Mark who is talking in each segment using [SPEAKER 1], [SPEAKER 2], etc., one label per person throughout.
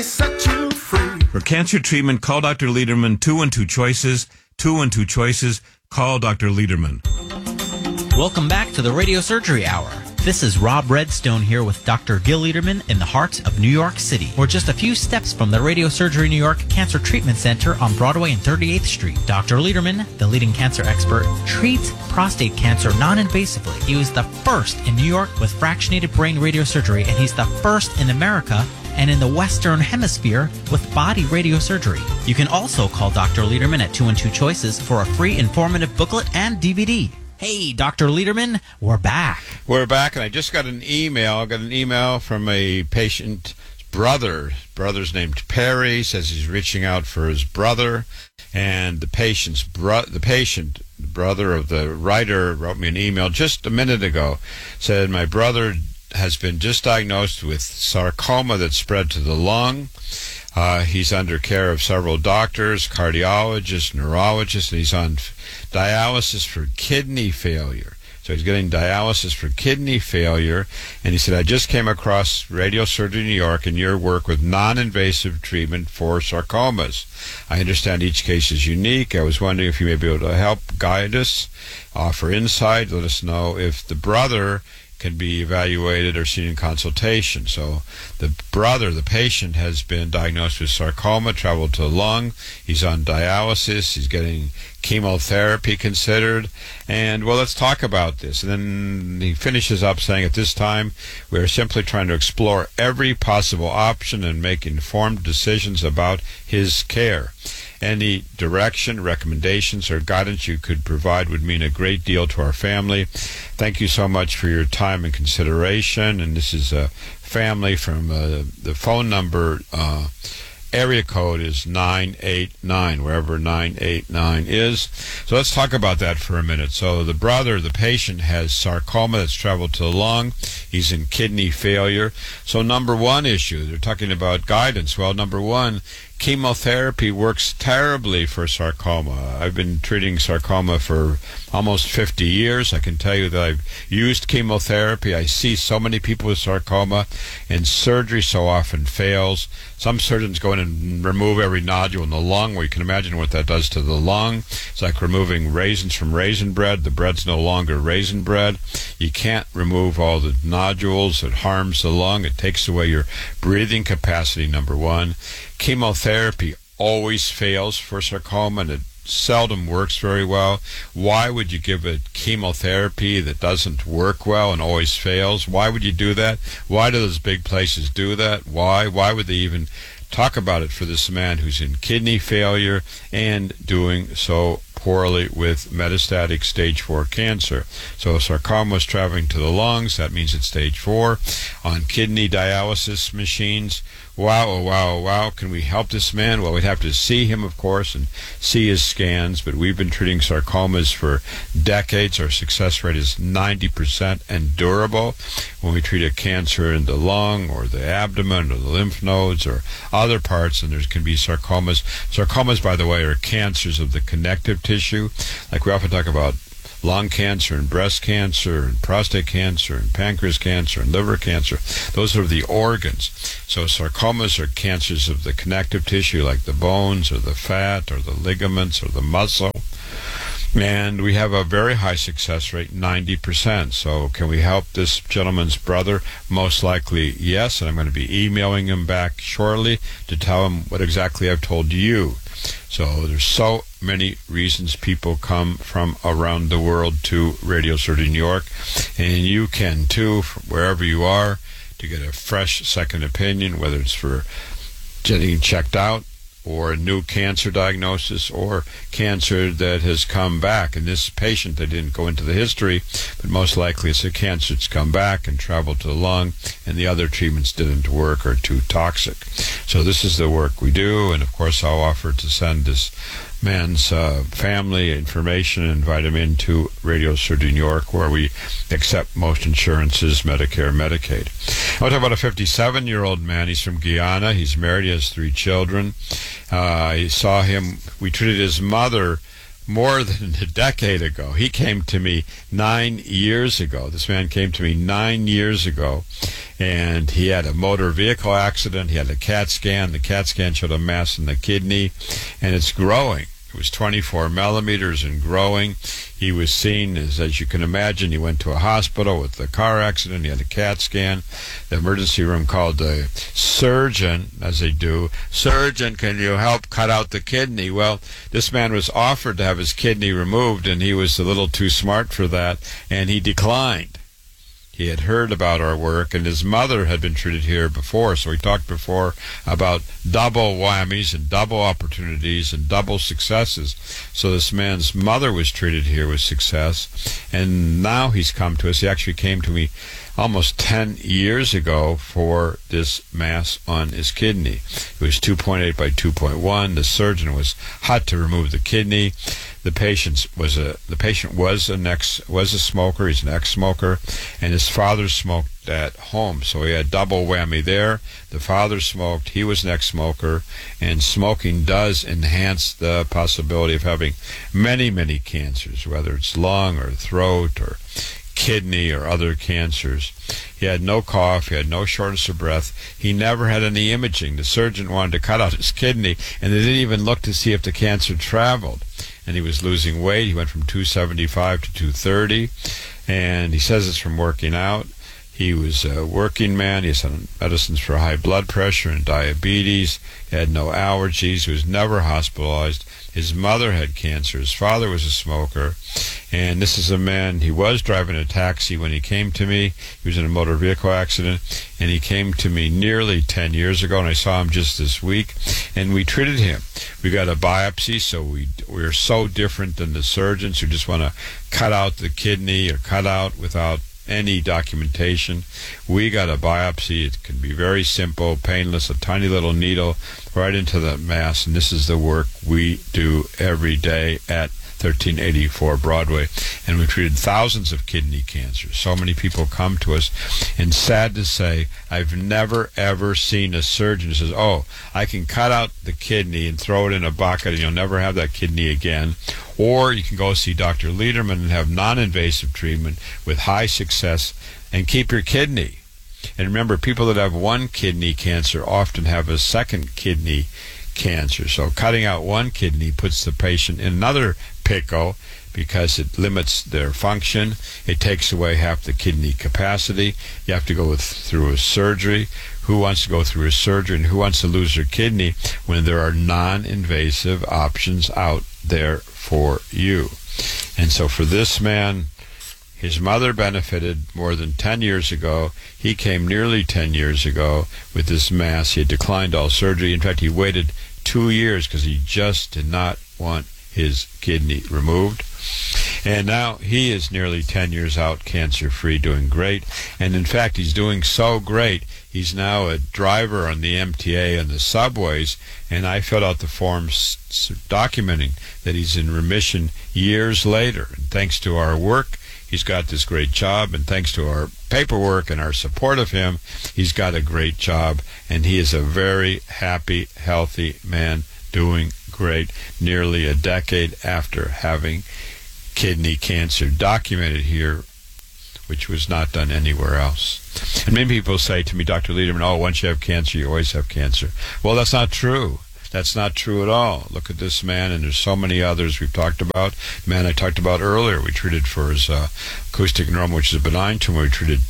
[SPEAKER 1] Set you free.
[SPEAKER 2] For cancer treatment, call Dr. Lederman. 212 Choices. 212 Choices. Call Dr. Lederman.
[SPEAKER 3] Welcome back to the Radio Surgery Hour. This is Rob Redstone here with Dr. Gil Lederman in the heart of New York City. We're just a few steps from the Radio Surgery New York Cancer Treatment Center on Broadway and 38th Street. Dr. Lederman, the leading cancer expert, treats prostate cancer non-invasively. He was the first in New York with fractionated brain radiosurgery, and he's the first in America and in the Western Hemisphere with body radiosurgery. You can also call Dr. Lederman at 212 Choices for a free informative booklet and DVD. Hey, Dr. Lederman, we're back.
[SPEAKER 4] We're back, and I just got an email. I got an email from a patient's brother. His brother's named Perry. Says he's reaching out for his brother, and the brother of the writer, wrote me an email just a minute ago. Said my brother has been just diagnosed with sarcoma that spread to the lung. He's under care of several doctors, cardiologists, neurologists, and he's on dialysis for kidney failure. So he's getting dialysis for kidney failure, and he said, I just came across Radio Surgery New York and your work with non-invasive treatment for sarcomas. I understand each case is unique. I was wondering if you may be able to help guide us, offer insight, let us know if the brother can be evaluated or seen in consultation. So the brother, the patient, has been diagnosed with sarcoma, traveled to the lung. He's on dialysis. He's getting chemotherapy considered. And, well, let's talk about this. And then he finishes up saying, at this time, we are simply trying to explore every possible option and make informed decisions about his care. Any direction, recommendations, or guidance you could provide would mean a great deal to our family. Thank you so much for your time and consideration. And this is a family from the phone number, area code is 989, wherever 989 is. So let's talk about that for a minute. So the brother, the patient, has sarcoma that's traveled to the lung. He's in kidney failure. So number one issue, they're talking about guidance. Well, number one, chemotherapy works terribly for sarcoma. I've been treating sarcoma for almost 50 years. I can tell you that I've used chemotherapy. I see so many people with sarcoma, and surgery so often fails. Some surgeons go in and remove every nodule in the lung, where you can imagine what that does to the lung. It's like removing raisins from raisin bread. The bread's no longer raisin bread. You can't remove all the nodules. It harms the lung. It takes away your breathing capacity, number one. Chemotherapy always fails for sarcoma, and it seldom works very well. Why would you give a chemotherapy that doesn't work well and always fails? Why would you do that? Why do those big places do that? Why would they even talk about it for this man who's in kidney failure and doing so poorly with metastatic stage 4 cancer? So sarcoma is traveling to the lungs. That means it's stage 4. On kidney dialysis machines. Wow, oh, wow, oh, wow. Can we help this man? Well, we'd have to see him, of course, and see his scans, but we've been treating sarcomas for decades. Our success rate is 90% and durable. When we treat a cancer in the lung or the abdomen or the lymph nodes or other parts, and there can be sarcomas. Sarcomas, by the way, are cancers of the connective tissue. Like we often talk about lung cancer and breast cancer and prostate cancer and pancreas cancer and liver cancer. Those are the organs. So sarcomas are cancers of the connective tissue, like the bones or the fat or the ligaments or the muscle. And we have a very high success rate, 90%. So can we help this gentleman's brother? Most likely, yes. And I'm going to be emailing him back shortly to tell him what exactly I've told you. So there's so many reasons people come from around the world to Radio Surgery New York. And you can too, from wherever you are, to get a fresh second opinion, whether it's for getting checked out, or a new cancer diagnosis, or cancer that has come back. In this patient, they didn't go into the history, but most likely it's a cancer that's come back and traveled to the lung, and the other treatments didn't work or too toxic. So this is the work we do, and of course I'll offer to send this man's family information and invite him into Radio Surgery New York, where we accept most insurances, Medicare, Medicaid. I'll talk about a 57-year-old man. He's from Guyana. He's married. He has 3 children. I saw him. We treated his mother more than a decade ago. He came to me 9 years ago. This man came to me 9 years ago, and he had a motor vehicle accident. He had a CAT scan. The CAT scan showed a mass in the kidney, and it's growing. It was 24 millimeters and growing. He was seen, as you can imagine, he went to a hospital with a car accident. He had a CAT scan. The emergency room called the surgeon, as they do. Surgeon, can you help cut out the kidney? Well, this man was offered to have his kidney removed, and he was a little too smart for that, and he declined. He had heard about our work, and his mother had been treated here before, so we talked before about double whammies and double opportunities and double successes. So this man's mother was treated here with success, and now he's come to us. He actually came to me almost 10 years ago for this mass on his kidney. It was 2.8 by 2.1. The surgeon was hot to remove the kidney. The patient was a smoker. He's an ex-smoker, and his father smoked at home, so he had double whammy there. The father smoked. He was an ex-smoker, and smoking does enhance the possibility of having many, many cancers, whether it's lung or throat or kidney or other cancers. He had no cough. He had no shortness of breath. He never had any imaging. The surgeon wanted to cut out his kidney, and they didn't even look to see if the cancer traveled. And he was losing weight. He went from 275 to 230, and he says it's from working out. He was a working man. He was on medicines for high blood pressure and diabetes. He had no allergies. He was never hospitalized. His mother had cancer. His father was a smoker. And this is a man, he was driving a taxi when he came to me. He was in a motor vehicle accident, and he came to me nearly 10 years ago, and I saw him just this week, and we treated him. We got a biopsy, so we're so different than the surgeons who just want to cut out the kidney or cut out without any documentation. We got a biopsy. It can be very simple, painless, a tiny little needle right into the mass, and this is the work we do every day at 1384 Broadway, and we've treated thousands of kidney cancers. So many people come to us, and sad to say, I've never ever seen a surgeon who says, oh, I can cut out the kidney and throw it in a bucket and you'll never have that kidney again. Or you can go see Dr. Lederman and have non-invasive treatment with high success and keep your kidney. And remember, people that have one kidney cancer often have a second kidney cancer. So cutting out one kidney puts the patient in another pickle because it limits their function. It takes away half the kidney capacity. You have to go through a surgery. Who wants to go through a surgery, and who wants to lose their kidney when there are non-invasive options out there for you? And so for this man, his mother benefited more than 10 years ago. He came nearly 10 years ago with this mass. He had declined all surgery. In fact, he waited 2 years because he just did not want his kidney removed. And now he is nearly 10 years out, cancer-free, doing great. And in fact, he's doing so great, he's now a driver on the MTA and the subways, and I filled out the forms documenting that he's in remission years later. And thanks to our work, he's got this great job, and thanks to our paperwork and our support of him, he's got a great job, and he is a very happy, healthy man doing great nearly a decade after having kidney cancer documented here, which was not done anywhere else. And many people say to me, Dr. Lederman, oh, once you have cancer, you always have cancer. Well, that's not true. That's not true at all. Look at this man, and there's so many others we've talked about. The man I talked about earlier, we treated for his acoustic neuroma, which is a benign tumor. We treated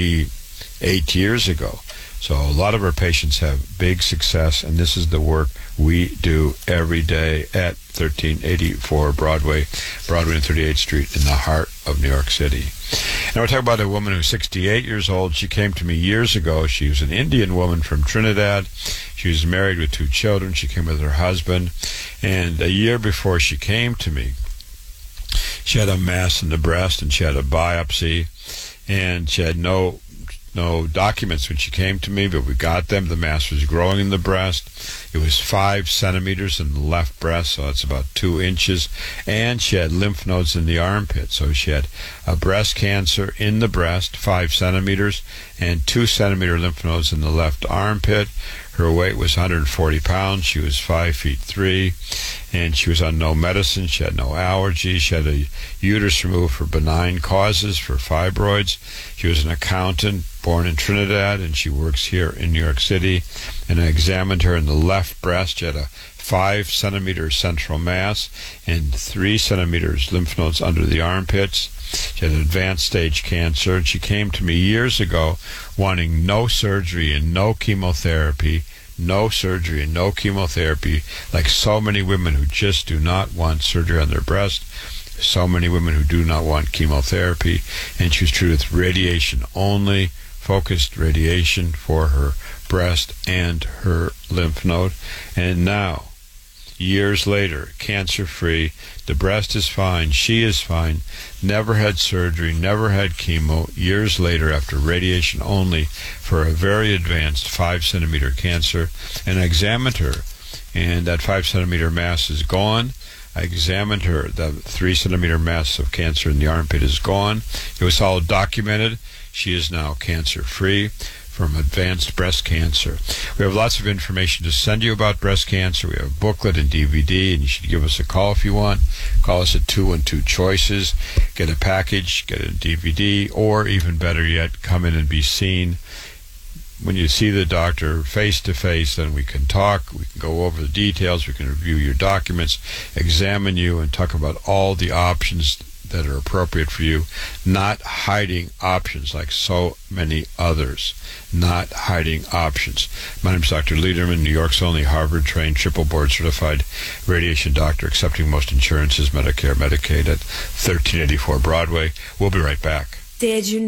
[SPEAKER 4] 28 years ago. So a lot of our patients have big success, and this is the work we do every day at 1384 Broadway and 38th Street in the heart of New York City. Now we're talking about a woman who's 68 years old. She came to me years ago. She was an Indian woman from Trinidad. She was married with 2 children. She came with her husband. And a year before she came to me, she had a mass in the breast, and she had a biopsy, and she had no documents when she came to me, but we got them. The mass was growing in the breast. It was 5 centimeters in the left breast, so it's about 2 inches. And she had lymph nodes in the armpit. So she had a breast cancer in the breast, 5 centimeters, and 2 centimeter lymph nodes in the left armpit. Her weight was 140 pounds. She was 5'3", and she was on no medicine. She had no allergies. She had a uterus removed for benign causes, for fibroids. She was an accountant, born in Trinidad, and she works here in New York City. And I examined her in the left breast. She had a 5-centimeter central mass and 3 centimeters lymph nodes under the armpits. She had advanced stage cancer, and she came to me years ago wanting no surgery and no chemotherapy, no surgery and no chemotherapy, like so many women who just do not want surgery on their breast, so many women who do not want chemotherapy, and she was treated with radiation only, focused radiation for her breast and her lymph node. And now, years later, cancer-free, the breast is fine, she is fine, never had surgery, never had chemo, years later after radiation only for a very advanced 5-centimeter cancer. And I examined her, and that 5-centimeter mass is gone. I examined her, the 3-centimeter mass of cancer in the armpit is gone. It was all documented. She is now cancer-free from advanced breast cancer. We have lots of information to send you about breast cancer. We have a booklet and DVD, and you should give us a call if you want. Call us at 212 Choices. Get a package, get a DVD, or even better yet, come in and be seen. When you see the doctor face to face, then we can talk, we can go over the details, we can review your documents, examine you, and talk about all the options that are appropriate for you, not hiding options like so many others. Not hiding options. My name is Dr. Lederman, New York's only Harvard-trained, triple board-certified radiation doctor, accepting most insurances, Medicare, Medicaid, at 1384 Broadway. We'll be right back.
[SPEAKER 1] Did you